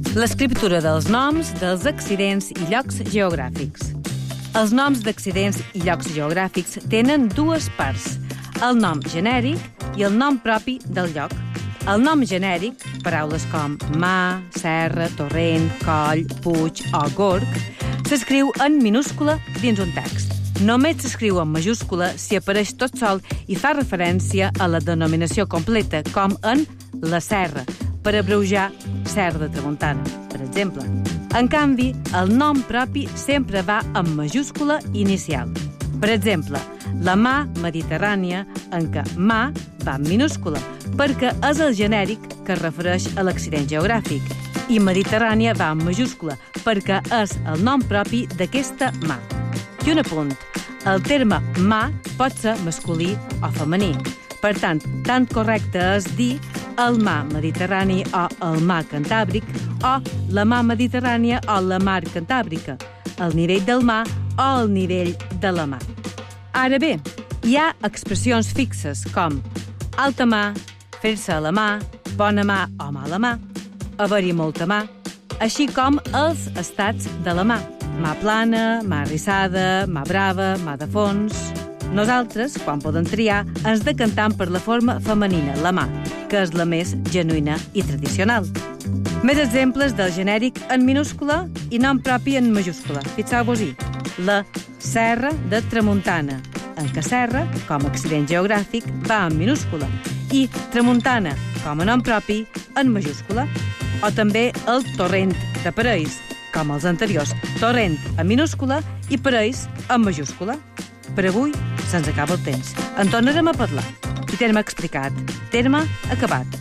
L'escriptura dels noms dels accidents i llocs geogràfics. Els noms d'accidents i llocs geogràfics tenen dues parts, el nom genèric i el nom propi del lloc. El nom genèric, paraules com mà, serra, torrent, coll, puig o gorg, s'escriu en minúscula dins un text. Només s'escriu en majúscula si apareix tot sol i fa referència a la denominació completa, com en la serra, per abreujar Serra de Tramuntana, per exemple. En canvi, el nom propi sempre va en majúscula inicial. Per exemple, la mà mediterrània, en què mà va en minúscula, perquè és el genèric que es refereix a l'accident geogràfic, i mediterrània va en majúscula, perquè és el nom propi d'aquesta mà. I un apunt, el terme mà pot ser masculí o femení. Per tant, tan correcte és dir el mar Mediterrani o el mar Cantàbric o la mar Mediterrània o la mar Cantàbrica, el nivell del mar o el nivell de la mar. Ara bé, hi ha expressions fixes com alta mar, fer-se a la mà, bona mà o mala mà, haver-hi molta mà, així com els estats de la mà. Mà plana, mà arrissada, mà brava, mà de fons. Nosaltres, quan podem triar, ens decantem per la forma femenina, la mà, que és la més genuïna i tradicional. Més exemples del genèric en minúscula i nom propi en majúscula. Fixeu-vos-hi. La Serra de Tramuntana, en què serra, com a accident geogràfic, va en minúscula, i Tramuntana, com a nom propi, en majúscula. O també el Torrent de Parells, com els anteriors, torrent en minúscula i parells en majúscula. Per avui se'ns acaba el temps. En tornarem a parlar. I terme explicat. Terme acabat.